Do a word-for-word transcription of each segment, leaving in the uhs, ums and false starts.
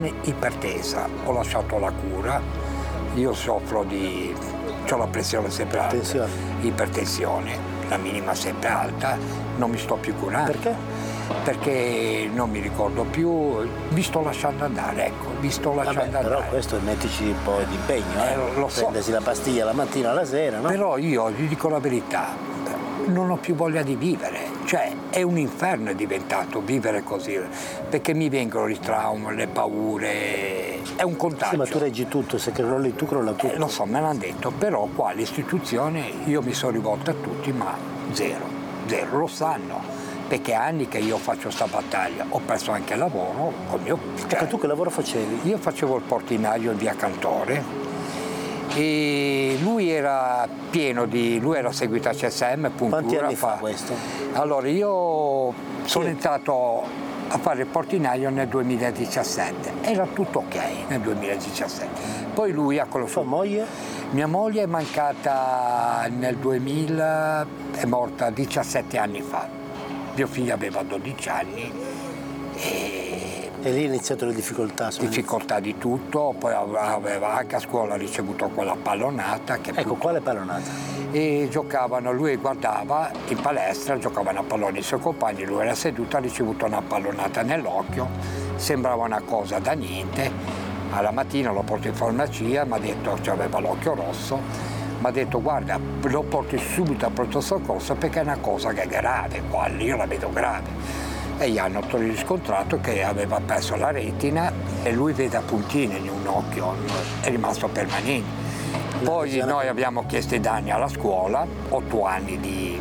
Ipertesa, ho lasciato la cura, io soffro di, ho la pressione sempre alta, Tensione. ipertensione, la minima sempre alta, non mi sto più curando. Perché? Perché non mi ricordo più, mi sto lasciando andare, ecco, mi sto lasciando Vabbè, andare. però questo mettici un po' di impegno, eh? Eh, lo so. Prendersi la pastiglia la mattina alla sera, no? Però io vi dico la verità, non ho più voglia di vivere, cioè è un inferno è diventato vivere così, perché mi vengono i traumi, le paure, è un contagio. Sì, ma tu reggi tutto, se crolli tu crolla tutto. Eh, lo so, me l'hanno detto, però qua l'istituzione io mi sono rivolto a tutti, ma zero, zero, lo sanno, perché anni che io faccio sta battaglia, ho perso anche il lavoro, con mio, cioè, Ecco, tu che lavoro facevi? io facevo il portinaio in via Cantore, e lui era pieno di, lui era seguito a C S M, puntura. Quanti anni fa fa questo? Allora io sono Sì. entrato a fare il portinaio nel duemiladiciassette, era tutto ok nel duemiladiciassette, poi lui ha Tua conosciuto moglie? mia moglie, è mancata nel duemila, è morta diciassette anni fa, mio figlio aveva dodici anni e E lì è iniziato le difficoltà. sono difficoltà di tutto, poi aveva anche a scuola ricevuto quella pallonata che iniziate. Ecco, quale pallonata? e giocavano, lui guardava in palestra, giocavano a pallone i suoi compagni, lui era seduto, ha ricevuto una pallonata nell'occhio, sembrava una cosa da niente, alla mattina lo porto in farmacia, mi ha detto, cioè aveva l'occhio rosso, mi ha detto guarda lo porti subito a pronto soccorso perché è una cosa che è grave, qua io la vedo grave. E gli hanno riscontrato che aveva perso la retina e lui vede a puntine in un occhio, è rimasto permanente. Poi noi abbiamo chiesto i danni alla scuola, otto anni di,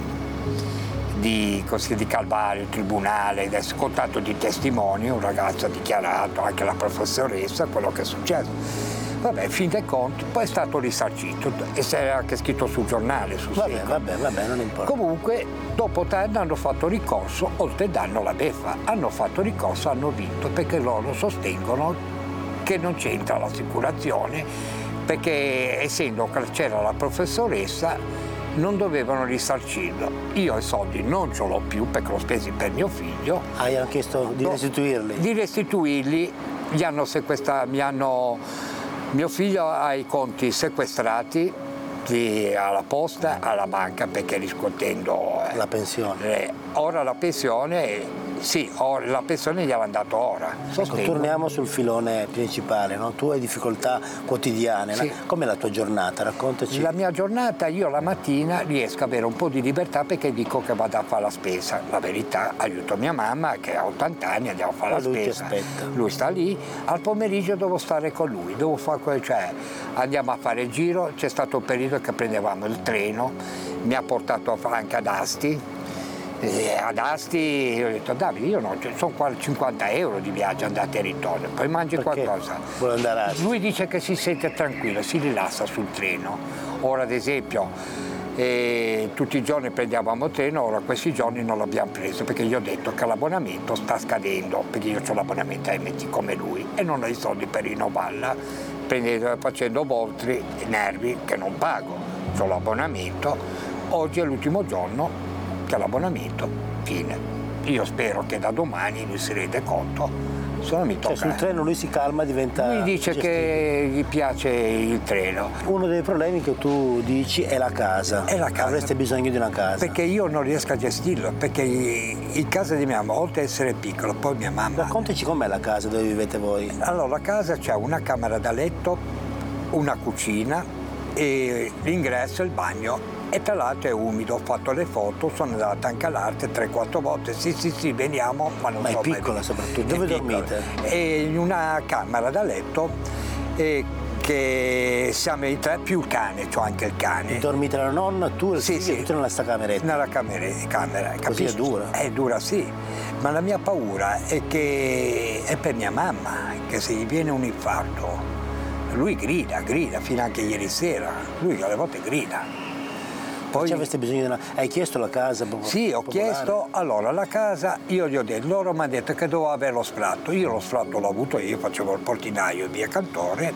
di, così, di calvario, tribunale, adesso contatto di testimoni, un ragazzo ha dichiarato, anche la professoressa, quello che è successo. Vabbè, fin dei conti, poi è stato risarcito e si era anche scritto sul giornale, sul Vabbè, sito. vabbè, vabbè, non importa. Comunque, dopo tre anni hanno fatto ricorso, oltre il danno la beffa, hanno fatto ricorso, hanno vinto, perché loro sostengono che non c'entra l'assicurazione, perché essendo che c'era la professoressa non dovevano risarcirlo. Io i soldi non ce l'ho più perché l'ho spesi per mio figlio. Ah, gli hanno chiesto di No, restituirli? Di restituirli, gli hanno sequestrato, mi hanno... Mio figlio ha i conti sequestrati di, alla posta, alla banca, perché riscuotendo eh, La pensione. eh, ora la pensione, sì, or, la pensione gli avevano dato ora. Ecco, torniamo sul filone principale, no? Tu hai difficoltà quotidiane, Sì. no? Com'è la tua giornata? Raccontaci. La mia giornata, io la mattina riesco ad avere un po' di libertà perché dico che vado a fare la spesa. La verità, aiuto mia mamma che ha ottanta anni, andiamo a fare Ma la lui ti spesa. aspetta. Lui sta lì, al pomeriggio devo stare con lui, devo fare que- cioè andiamo a fare il giro, c'è stato un periodo che prendevamo il treno, mi ha portato anche ad Asti. E ad Asti ho detto Davide, io no, sono qua cinquanta euro di viaggio andata e ritorno, poi mangi Perché qualcosa. vuole andare a Asti? Lui dice che si sente tranquillo, si rilassa sul treno. Ora ad esempio eh, tutti i giorni prendevamo il treno, ora questi giorni non l'abbiamo preso perché gli ho detto che l'abbonamento sta scadendo, perché io ho l'abbonamento a M T come lui e non ho i soldi per rinnovarla, prendendo, facendo voltri nervi che non pago, ho l'abbonamento, oggi è l'ultimo giorno che l'abbonamento fine. Io spero che da domani lui si rende conto, se no mi tocca. Cioè, sul treno lui si calma, diventa Lui dice gestibile. che gli piace il treno. Uno dei problemi che tu dici è la casa. È la casa. Avreste bisogno di una casa. Perché io non riesco a gestirlo, perché in casa di mia mamma, oltre ad essere piccolo, poi mia mamma... Raccontaci com'è la casa dove vivete voi. Allora, la casa c'è una camera da letto, una cucina e l'ingresso e il bagno. E tra l'altro è umido, ho fatto le foto, sono andato anche all'arte tre quattro volte, sì sì sì veniamo, ma non Ma è so mai piccola venire. soprattutto, È dove piccola. dormite? E in una camera da letto eh, che siamo in tre più il cane, c'ho anche il cane. Dormite la nonna, tu e il Sì, figlio, sì. tutti nella sta cameretta. Nella camera, camera Così capisci? è dura. È dura, sì, ma la mia paura è che è per mia mamma, che se gli viene un infarto, lui grida, grida, fino anche ieri sera, lui alle volte grida. Poi Poi, avreste bisogno di una... Hai chiesto la casa? popo- sì, ho popolare? chiesto, allora la casa, io gli ho detto, loro mi hanno detto che dovevo avere lo sfratto, io lo sfratto l'ho avuto, io facevo il portinaio in via Cantore,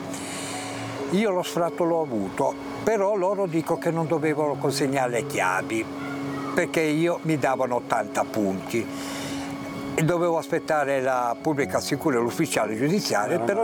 io lo sfratto l'ho avuto, però loro dico che non dovevano consegnare le chiavi, perché io mi davano ottanta punti. E dovevo aspettare la pubblica sicura, l'ufficiale giudiziario, però